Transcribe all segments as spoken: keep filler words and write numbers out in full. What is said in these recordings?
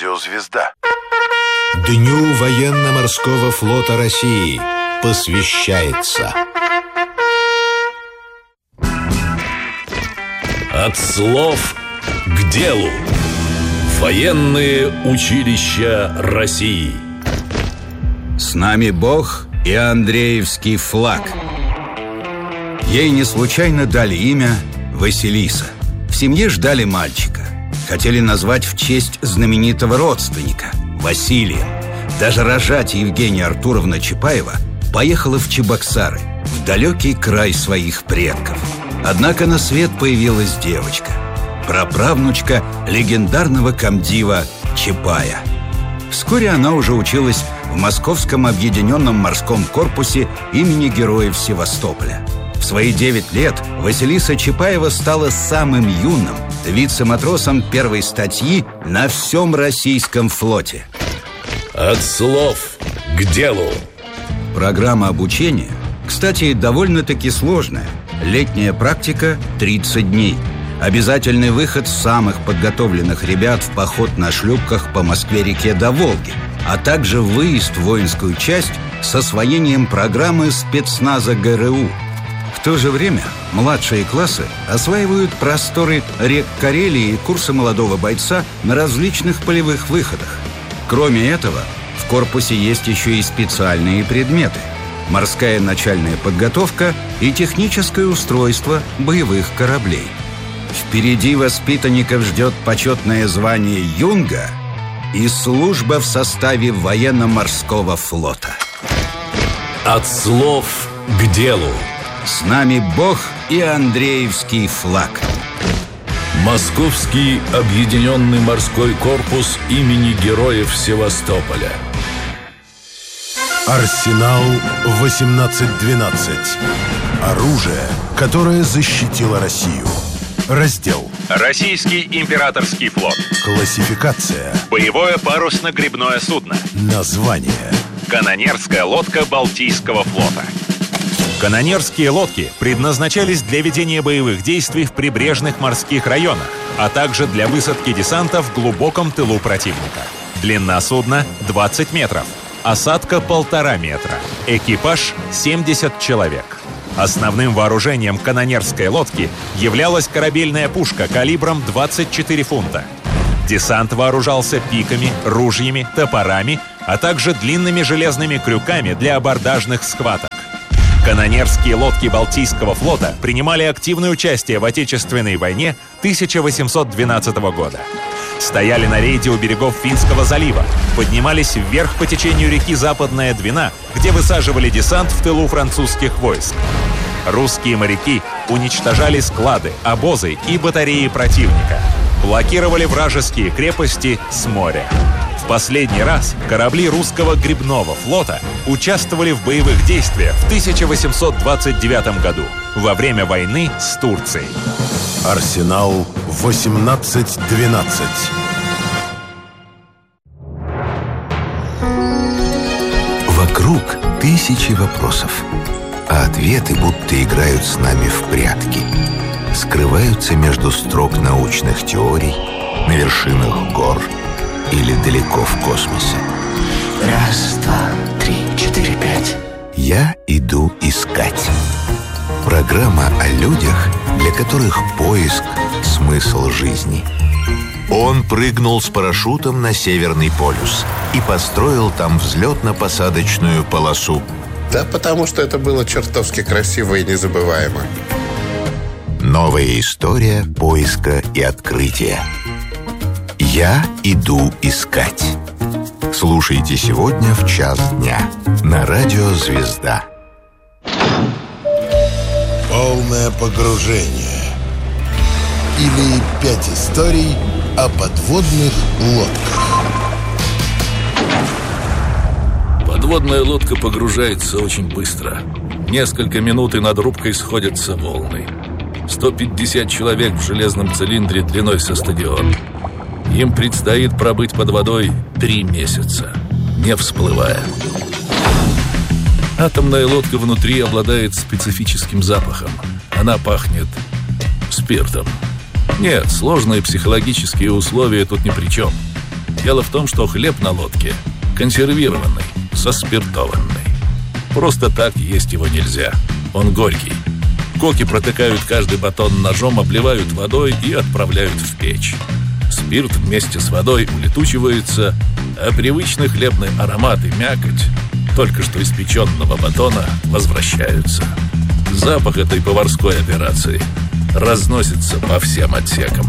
радио «Звезда». Дню военно-морского флота России посвящается От слов к делу. Военные училища России. С нами Бог и Андреевский флаг. Ей не случайно дали имя Василиса. В семье ждали мальчика. Хотели назвать в честь знаменитого родственника Василия. Даже рожать Евгения Артуровна Чапаева поехала в Чебоксары, в далекий край своих предков. Однако на свет появилась девочка, праправнучка легендарного комдива Чапая. Вскоре она уже училась в Московском объединенном морском корпусе имени Героев Севастополя. В свои девять лет Василиса Чапаева стала самым юным вице-матросом первой статьи на всем российском флоте. От слов к делу. Программа обучения, кстати, довольно-таки сложная. Летняя практика – тридцать дней. Обязательный выход самых подготовленных ребят в поход на шлюпках по Москве-реке до Волги, а также выезд в воинскую часть с освоением программы спецназа ГРУ. В то же время младшие классы осваивают просторы рек Карелии и курсы молодого бойца на различных полевых выходах. Кроме этого, в корпусе есть еще и специальные предметы: морская начальная подготовка и техническое устройство боевых кораблей. Впереди воспитанников ждет почетное звание юнга и служба в составе военно-морского флота. От слов к делу. С нами Бог и Андреевский флаг. Московский объединенный морской корпус имени Героев Севастополя. Арсенал восемнадцать двенадцать. Оружие, которое защитило Россию. Раздел: Российский императорский флот. Классификация: Боевое парусно-гребное судно. название: Канонерская лодка Балтийского флота. Канонерские лодки предназначались для ведения боевых действий в прибрежных морских районах, а также для высадки десанта в глубоком тылу противника. Длина судна – двадцать метров, осадка – полтора метра, экипаж – семьдесят человек. Основным вооружением канонерской лодки являлась корабельная пушка калибром двадцать четыре фунта. Десант вооружался пиками, ружьями, топорами, а также длинными железными крюками для абордажных схваток. Канонерские лодки Балтийского флота принимали активное участие в Отечественной войне тысяча восемьсот двенадцатого года. Стояли на рейде у берегов Финского залива, поднимались вверх по течению реки Западная Двина, где высаживали десант в тылу французских войск. Русские моряки уничтожали склады, обозы и батареи противника, блокировали вражеские крепости с моря. В последний раз корабли русского гребного флота участвовали в боевых действиях в тысяча восемьсот двадцать девятом году во время войны с Турцией. Арсенал восемнадцать двенадцать. Вокруг тысячи вопросов, а ответы будто играют с нами в прятки. Скрываются между строк научных теорий, на вершинах гор или далеко в космосе. Раз, два, три, четыре, пять. Я иду искать. Программа о людях, для которых поиск – смысл жизни. Он прыгнул с парашютом на Северный полюс и построил там взлетно-посадочную полосу. Да потому что это было чертовски красиво и незабываемо. Новая история поиска и открытия. Я иду искать. Слушайте сегодня в час дня на радио «Звезда». Полное погружение. Или пять историй о подводных лодках. Подводная лодка погружается очень быстро. Несколько минут, и над рубкой сходятся волны. сто пятьдесят человек в железном цилиндре длиной со стадион. Им предстоит пробыть под водой три месяца, не всплывая. Атомная лодка внутри обладает специфическим запахом. Она пахнет спиртом. Нет, сложные психологические условия тут ни при чем. Дело в том, что хлеб на лодке консервированный, соспиртованный. Просто так есть его нельзя. Он горький. Коки протыкают каждый батон ножом, обливают водой и отправляют в печь. Спирт вместе с водой улетучивается, а привычный хлебный аромат и мякоть только что испеченного батона возвращаются. Запах этой поварской операции разносится по всем отсекам.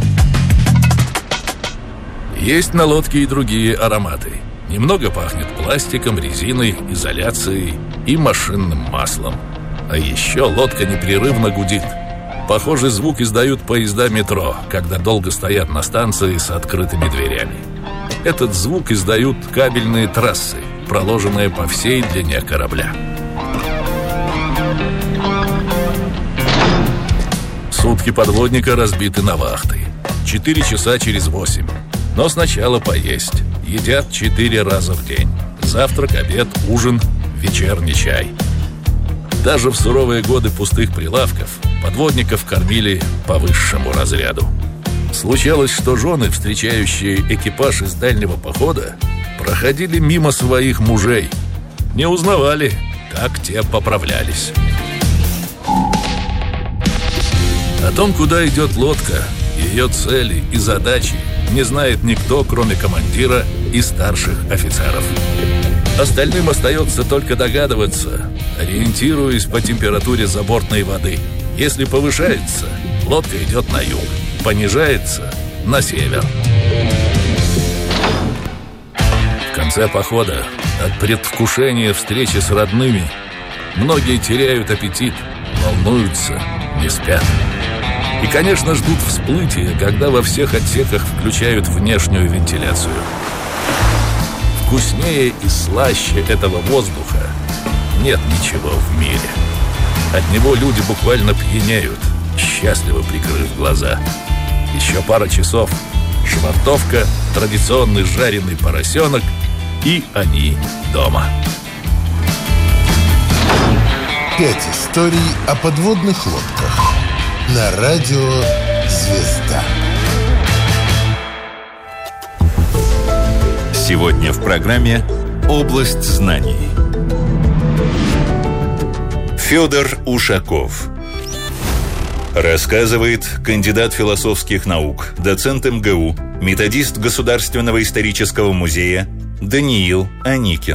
Есть на лодке и другие ароматы. Немного пахнет пластиком, резиной, изоляцией и машинным маслом. А еще лодка непрерывно гудит. Похожий звук издают поезда метро, когда долго стоят на станции с открытыми дверями. Этот звук издают кабельные трассы, проложенные по всей длине корабля. Сутки подводника разбиты на вахты. Четыре часа через восемь. Но сначала поесть. Едят четыре раза в день. Завтрак, обед, ужин, вечерний чай. Даже в суровые годы пустых прилавков подводников кормили по высшему разряду. Случалось, что жены, встречающие экипаж из дальнего похода, проходили мимо своих мужей. Не узнавали, как те поправлялись. О том, куда идет лодка, ее цели и задачи, не знает никто, кроме командира и старших офицеров. Остальным остается только догадываться, ориентируясь по температуре забортной воды. Если повышается, лодка идет на юг, понижается — на север. В конце похода, от предвкушения встречи с родными, многие теряют аппетит, волнуются, не спят. И, конечно, ждут всплытия, когда во всех отсеках включают внешнюю вентиляцию. Вкуснее и слаще этого воздуха нет ничего в мире. От него люди буквально пьянеют, счастливо прикрыв глаза. Еще пара часов, швартовка, традиционный жареный поросенок, и они дома. Пять историй о подводных лодках на радио «Звезда». Сегодня в программе «Область знаний». Федор Ушаков рассказывает кандидат философских наук, доцент эм гэ у, методист Государственного исторического музея Даниил Аникин.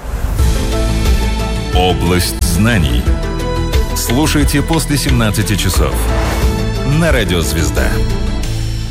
«Область знаний». Слушайте после семнадцати часов на радио «Звезда».